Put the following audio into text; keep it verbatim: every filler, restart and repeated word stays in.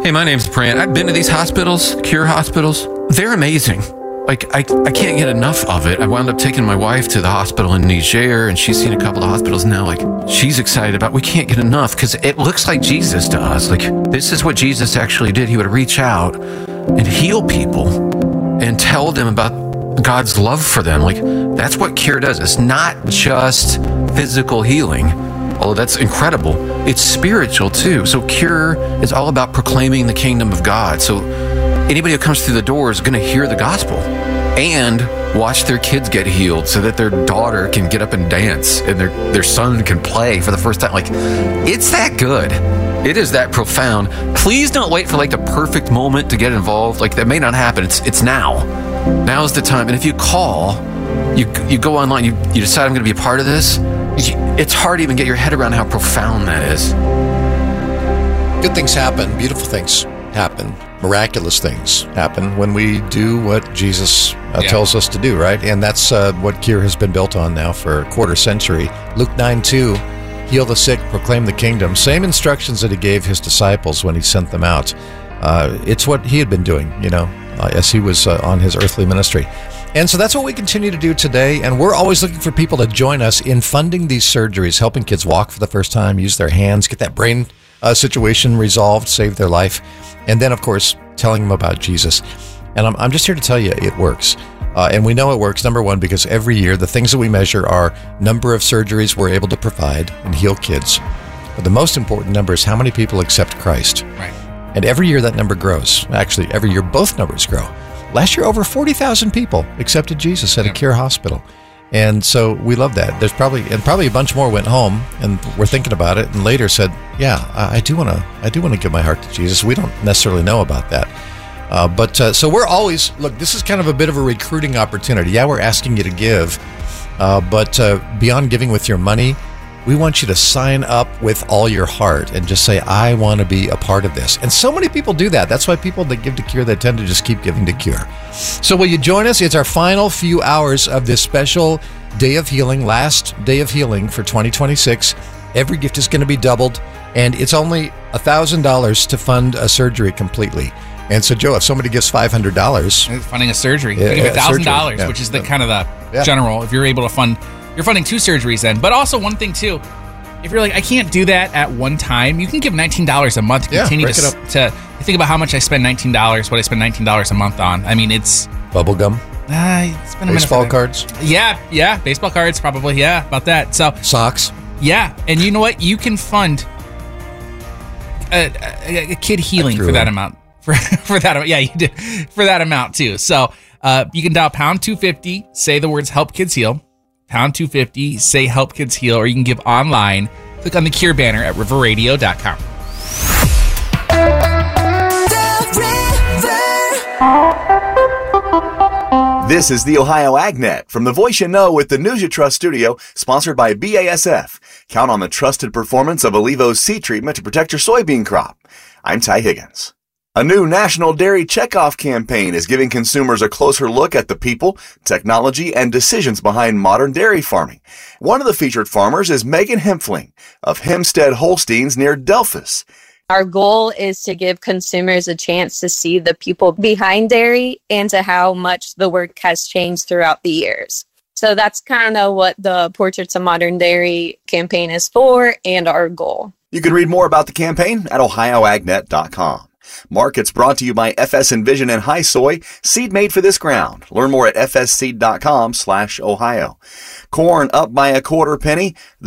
Hey, my name's Brant. I've been to these hospitals, Cure hospitals. They're amazing. Like, I, I can't get enough of it. I wound up taking my wife to the hospital in Niger, and she's seen a couple of hospitals now. Like, she's excited about, we can't get enough because it looks like Jesus to us. Like, this is what Jesus actually did. He would reach out and heal people and tell them about God's love for them. Like, that's what Cure does. It's not just physical healing, although that's incredible. It's spiritual too. So Cure is all about proclaiming the kingdom of God. So anybody who comes through the door is going to hear the gospel and watch their kids get healed so that their daughter can get up and dance and their, their son can play for the first time. Like, it's that good. It is that profound. Please don't wait for like the perfect moment to get involved. Like, that may not happen. It's it's now. Now is the time. And if you call, you you go online, you, you decide I'm going to be a part of this, it's hard to even get your head around how profound that is. Good things happen. Beautiful things happen. Miraculous things happen when we do what Jesus uh, yeah. tells us to do, right? And that's uh, what Cure has been built on now for a quarter century. Luke nine two, heal the sick, proclaim the kingdom. Same instructions that he gave his disciples when he sent them out. Uh, it's what he had been doing, you know, uh, as he was uh, on his earthly ministry. And so that's what we continue to do today. And we're always looking for people to join us in funding these surgeries, helping kids walk for the first time, use their hands, get that brain uh, situation resolved, save their life. And then, of course, telling them about Jesus. And I'm, I'm just here to tell you it works. Uh, and we know it works, number one, because every year the things that we measure are number of surgeries we're able to provide and heal kids. But the most important number is how many people accept Christ. Right. And every year that number grows. Actually, every year both numbers grow. Last year, over forty thousand people accepted Jesus at a Cure hospital. And so we love that. There's probably, and probably a bunch more went home and were thinking about it and later said, yeah, I, I do want to, I do want to give my heart to Jesus. We don't necessarily know about that. Uh, but uh, so we're always, look, this is kind of a bit of a recruiting opportunity. Yeah, we're asking you to give, uh, but uh, beyond giving with your money, we want you to sign up with all your heart and just say, I want to be a part of this. And so many people do that. That's why people that give to Cure, they tend to just keep giving to Cure. So will you join us? It's our final few hours of this special day of healing, last day of healing for twenty twenty-six. Every gift is going to be doubled, and it's only one thousand dollars to fund a surgery completely. And so, Joe, if somebody gives five hundred dollars... Funding a surgery. Yeah, you give yeah, one thousand dollars, yeah. which is the kind of the Yeah. general, if you're able to fund... You're funding two surgeries then. But also one thing, too, if you're like, I can't do that at one time, you can give nineteen dollars a month to Yeah, continue break to, it up. to think about how much I spend nineteen dollars, what I spend nineteen dollars a month on. I mean, it's... Bubblegum, Uh, it's been a baseball minute for cards, that. Yeah, yeah. Baseball cards, probably. Yeah, about that. So, socks. yeah. And you know what? You can fund a, a, a kid healing for threw that in. amount. For, for that amount. Yeah, you did. For that amount, too. So, uh, you can dial pound two fifty, say the words Help Kids Heal. Pound two fifty, say Help Kids Heal, or you can give online. Click on the Cure banner at river radio dot com. This is the Ohio AgNet from the Voice You Know with the News You Trust studio, sponsored by B A S F. Count on the trusted performance of Allevo's seed treatment to protect your soybean crop. I'm Ty Higgins. A new National Dairy Checkoff campaign is giving consumers a closer look at the people, technology, and decisions behind modern dairy farming. One of the featured farmers is Megan Hempfling of Hempstead Holsteins near Delphus. Our goal is to give consumers a chance to see the people behind dairy and to how much the work has changed throughout the years. So that's kind of what the Portraits of Modern Dairy campaign is for and our goal. You can read more about the campaign at ohio ag net dot com. Markets brought to you by F S Envision and High Soy, seed made for this ground. Learn more at f s seed dot com slash ohio. Corn up by a quarter penny.